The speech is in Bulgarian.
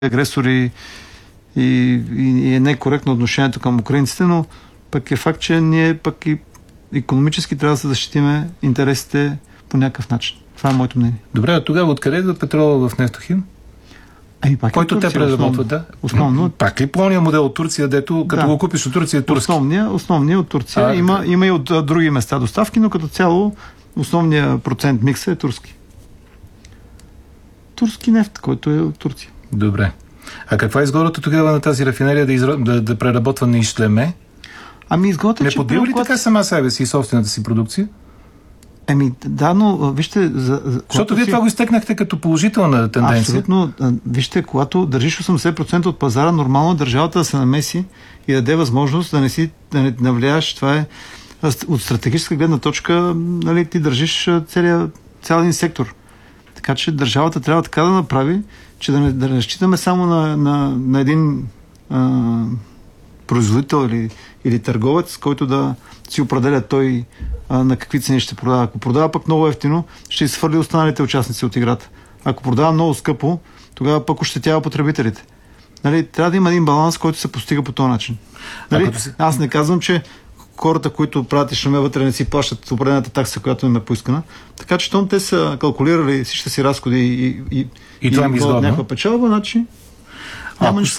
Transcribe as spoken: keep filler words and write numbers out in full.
агресори и, и е некоректно отношението към украинците, но пък е факт, че ние пък и икономически трябва да се защитиме интересите по някакъв начин. Това е моето мнение. Добре, а тогава откъде идва петрола в Нефтохим? Ами пак който е Турция, те преработват, да? Основно. Пак ли пълния модел от Турция, дето като да. го купиш от Турция е турски? Основния, основния от Турция. А, има, има и от а, други места доставки, но като цяло основният процент микса е турски. Турски нефт, който е от Турция. Добре. А каква е изгодата тогава на тази рафинерия да, изро... да, да преработва на Ишлеме? Ами изгодата, не че... Не подбива ли така сама себе си и собствената си продукция? Еми, да, но вижте... За, за, Защото вие си... това го изтекнахте като положителна тенденция. Абсолютно. Вижте, когато държиш осемдесет процента от пазара, нормално държавата да се намеси и да даде възможност да не си да не навлияеш. Това е от стратегическа гледна точка, нали, ти държиш целия, цял един сектор. Така че държавата трябва така да направи, че да не, да не разчитаме само на, на, на един а, производител или, или търговец, който да си определя той а, на какви цени ще продава. Ако продава пък много ефтино, ще изхвърли останалите участници от играта. Ако продава много скъпо, тогава пък ощетява потребителите. Нали, трябва да има един баланс, който се постига по този начин. Нали? Си... Аз не казвам, че хората, които правят Ишлеме вътре, не си плащат определената такса, която им е поискана. Така че щом те са калкулирали всичките си разходи и, и, и, и това ми изгодно. Някаква печалба, значи няма нищо.